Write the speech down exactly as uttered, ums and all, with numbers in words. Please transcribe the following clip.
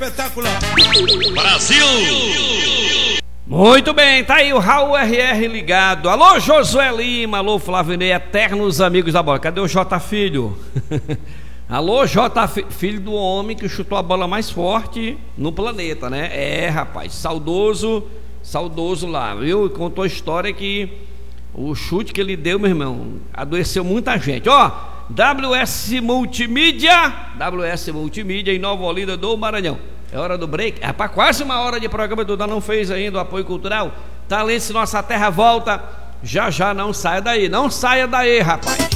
espetacular. Brasil! Muito bem, tá aí o Raul R R ligado. Alô, Josué Lima, alô, Flávio Ney, eternos amigos da bola. Cadê o J Filho? Alô, J Filho do homem que chutou a bola mais forte no planeta, né? É, rapaz, saudoso, saudoso lá, viu? E contou a história que o chute que ele deu, meu irmão, adoeceu muita gente. Ó, W S Multimídia, W S Multimídia em Nova Olinda do Maranhão. É hora do break. Rapaz, quase uma hora de programa, Duda não fez ainda o apoio cultural. Talentos, nossa terra volta. Já já, não saia daí, não saia daí, rapaz.